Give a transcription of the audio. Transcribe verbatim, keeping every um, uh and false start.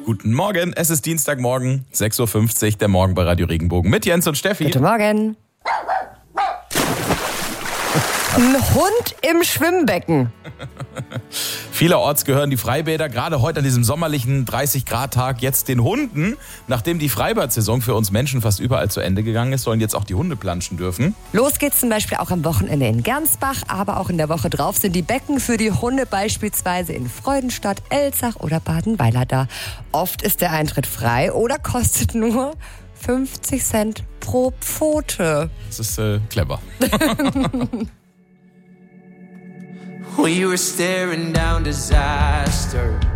Guten Morgen, es ist Dienstagmorgen, sechs Uhr fünfzig, der Morgen bei Radio Regenbogen mit Jens und Steffi. Guten Morgen. Ein Hund im Schwimmbecken. Vielerorts gehören die Freibäder gerade heute an diesem sommerlichen dreißig Grad Tag jetzt den Hunden. Nachdem die Freibad-Saison für uns Menschen fast überall zu Ende gegangen ist, sollen jetzt auch die Hunde planschen dürfen. Los geht's zum Beispiel auch am Wochenende in Gernsbach, aber auch in der Woche drauf sind die Becken für die Hunde beispielsweise in Freudenstadt, Elzach oder Badenweiler da. Oft ist der Eintritt frei oder kostet nur fünfzig Cent pro Pfote. Das ist äh, clever. We were staring down disaster.